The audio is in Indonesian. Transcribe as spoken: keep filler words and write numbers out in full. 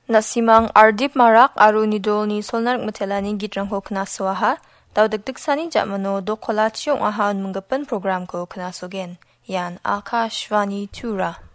Nasimang Ardip Marak aru Nidol ni Solnarik Metelani gitrangko knaswaha, daw dagdagsani jamano do kolachiyong aha menggapan program ko knasogen. Yan Akashvani Tura.